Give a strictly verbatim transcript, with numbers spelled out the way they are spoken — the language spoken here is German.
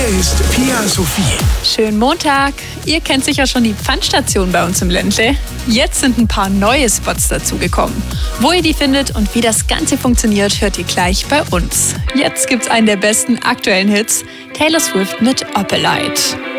Hier ist Pia Sophie. Schönen Montag. Ihr kennt sicher schon die Pfandstation bei uns im Ländle. Jetzt sind ein paar neue Spots dazugekommen. Wo ihr die findet und wie das Ganze funktioniert, hört ihr gleich bei uns. Jetzt gibt's einen der besten aktuellen Hits, Taylor Swift mit Opalite.